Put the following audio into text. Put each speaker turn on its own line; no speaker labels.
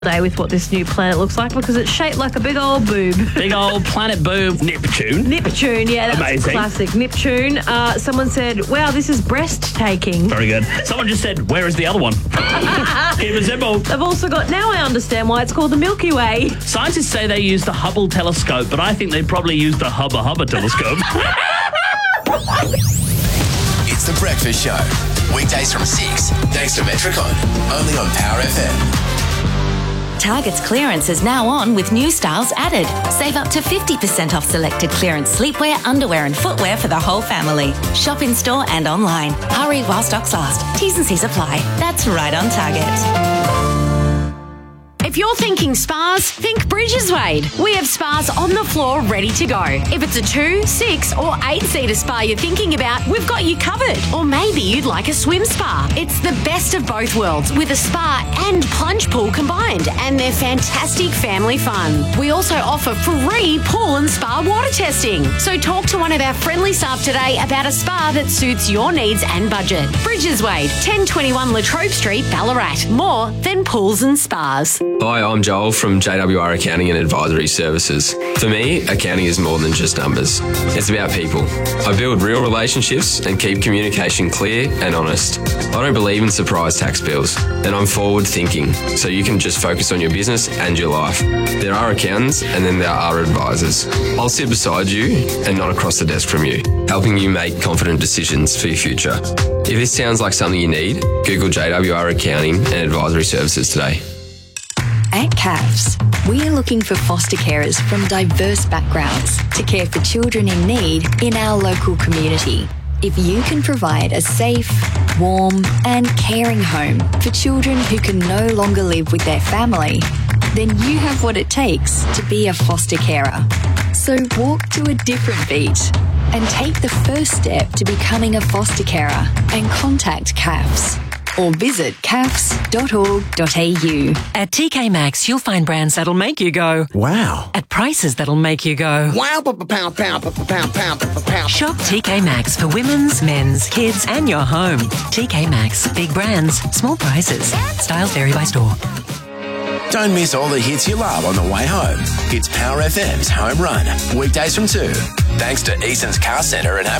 day with what this new planet looks like because it's shaped like a big old boob.
Big old planet boob. Neptune.
Neptune, yeah, that's
amazing.
Classic. Neptune. Someone said, wow, this is breathtaking.
Very good. Someone just said, where is the other one? Keep it simple.
They've also got, now I understand why it's called the Milky Way.
Scientists say they use the Hubble telescope, but I think they probably use the Hubba Hubba telescope.
It's The Breakfast Show. Weekdays from 6, thanks to Metricon. Only on Power FM.
Target's clearance is now on with new styles added. Save up to 50% off selected clearance sleepwear, underwear and footwear for the whole family. Shop in store and online. Hurry while stocks last. T's and C's apply. That's right on Target.
If you're thinking spas, think Bridges Wade. We have spas on the floor ready to go. If it's a 2, 6 or 8-seater spa you're thinking about, we've got you covered. Or maybe you'd like a swim spa. It's the best of both worlds with a spa and plunge pool combined, and they're fantastic family fun. We also offer free pool and spa water testing. So talk to one of our friendly staff today about a spa that suits your needs and budget. Bridges Wade, 1021 Latrobe Street, Ballarat. More than pools and spas.
Hi, I'm Joel from JWR Accounting and Advisory Services. For me, accounting is more than just numbers. It's about people. I build real relationships and keep communication clear and honest. I don't believe in surprise tax bills, and I'm forward thinking, so you can just focus on your business and your life. There are accountants and then there are advisors. I'll sit beside you and not across the desk from you, helping you make confident decisions for your future. If this sounds like something you need, Google JWR Accounting and Advisory Services today.
At CAFS, we are looking for foster carers from diverse backgrounds to care for children in need in our local community. If you can provide a safe, warm and caring home for children who can no longer live with their family, then you have what it takes to be a foster carer. So walk to a different beat and take the first step to becoming a foster carer and contact CAFS. Or visit cafs.org.au.
At TK Maxx, you'll find brands that'll make you go,
wow.
At prices that'll make you go,
wow.
Shop TK Maxx for women's, men's, kids and your home. TK Maxx. Big brands, small prices. Styles vary by store.
Don't miss all the hits you love on the way home. It's Power FM's Home Run. Weekdays from 2. Thanks to Easton's Car Centre and